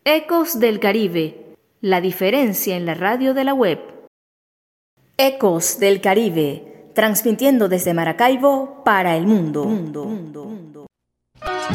Ecos del Caribe, la diferencia en la radio de la web. Ecos del Caribe, transmitiendo desde Maracaibo para el mundo.